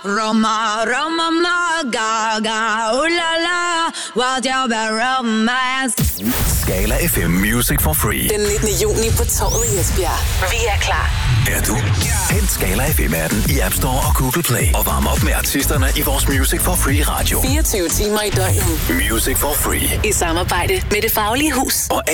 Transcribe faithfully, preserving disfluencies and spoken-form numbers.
Roma, Roma, ma, ga, ga, uh, la, la, what you be romance. Skala F M Music for Free. Den nittende juni på Torvet i Esbjerg. Vi er klar. Er du? Hent Skala F M-appen i App Store og Google Play. Og varm op med artisterne i vores Music for Free radio. fireogtyve timer i døgnet. Music for Free. I samarbejde med Det Faglige Hus. Og